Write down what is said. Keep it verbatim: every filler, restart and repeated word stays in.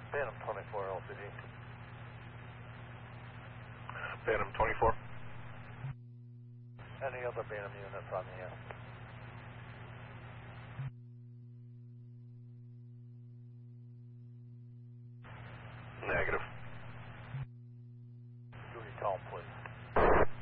Phantom twenty-four L C D. Phantom twenty-four. Any other Phantom units on the air? Negative.